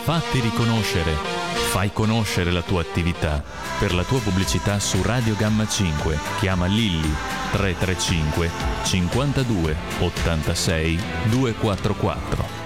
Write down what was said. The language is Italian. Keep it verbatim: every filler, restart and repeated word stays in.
Fatti riconoscere. Fai conoscere la tua attività. Per la tua pubblicità su Radio Gamma cinque chiama Lilli tre tre cinque cinquantadue ottantasei duecentoquarantaquattro.